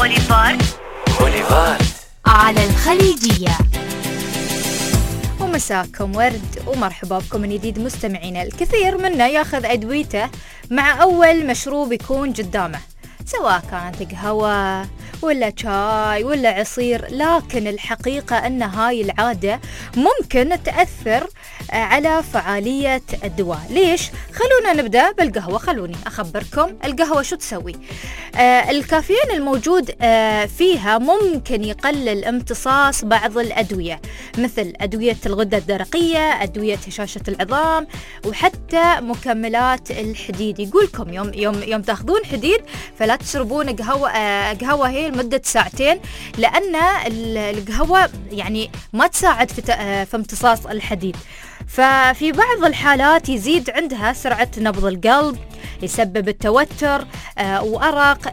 بوليفارد على الخليجية. ومساكم ورد ومرحبا بكم من جديد مستمعينا. الكثير منا ياخذ أدويته مع أول مشروب يكون قدامه، سواء كانت قهوة ولا شاي ولا عصير، لكن الحقيقة أن هاي العادة ممكن تأثر على فعالية الدواء. ليش؟ خلونا نبدأ بالقهوة. خلوني أخبركم القهوة شو تسوي. الكافيين الموجود فيها ممكن يقلل امتصاص بعض الأدوية، مثل أدوية الغدة الدرقية، أدوية هشاشة العظام، وحتى مكملات الحديد. يقولكم يوم تاخذون حديد فلا تشربون قهوة هي لمدة ساعتين، لأن القهوة يعني ما تساعد في امتصاص الحديد. ففي بعض الحالات يزيد عندها سرعة نبض القلب، يسبب التوتر وأرق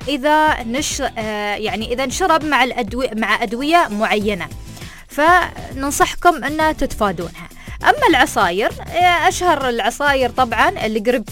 إذا نشرب مع أدوية معينة، فننصحكم أن تتفادونها. أما العصاير، أشهر العصاير طبعا الجريب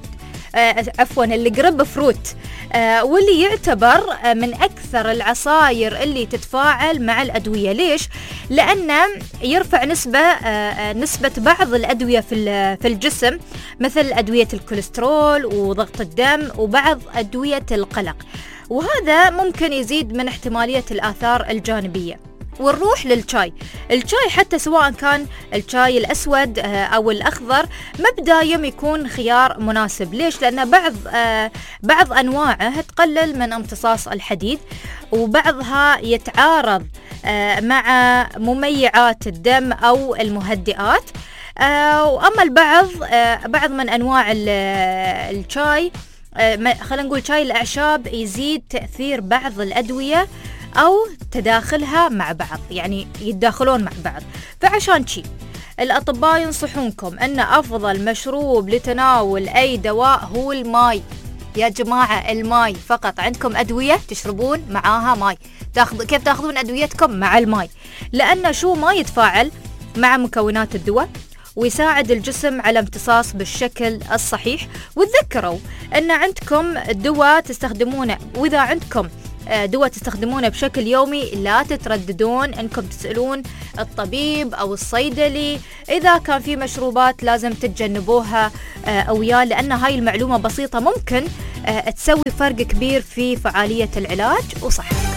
فروت، واللي يعتبر من أكثر العصاير اللي تتفاعل مع الأدوية. ليش؟ لأنه يرفع نسبة بعض الأدوية في الجسم، مثل أدوية الكوليسترول وضغط الدم وبعض أدوية القلق، وهذا ممكن يزيد من احتمالية الآثار الجانبية. ونروح للشاي. الشاي حتى سواء كان الشاي الأسود أو الأخضر ما بدايم يكون خيار مناسب. ليش؟ لأن بعض أنواعه تقلل من امتصاص الحديد، وبعضها يتعارض مع مميعات الدم أو المهدئات. وأما بعض من أنواع الشاي، خلينا نقول شاي الأعشاب، يزيد تأثير بعض الأدوية أو تداخلها مع بعض، يعني يتداخلون مع بعض. فعشان شي الأطباء ينصحونكم أن أفضل مشروب لتناول أي دواء هو الماء. يا جماعة، الماء فقط. عندكم أدوية تشربون معاها ماء، كيف تأخذون أدويتكم؟ مع الماء، لأن ما يتفاعل مع مكونات الدواء ويساعد الجسم على امتصاص بالشكل الصحيح. وتذكروا أن عندكم دواء تستخدمونه، وإذا عندكم دواء تستخدمونه بشكل يومي لا تترددون أنكم تسألون الطبيب أو الصيدلي إذا كان في مشروبات لازم تتجنبوها وياه، لأن هاي المعلومة بسيطة ممكن تسوي فرق كبير في فعالية العلاج وصحتكم.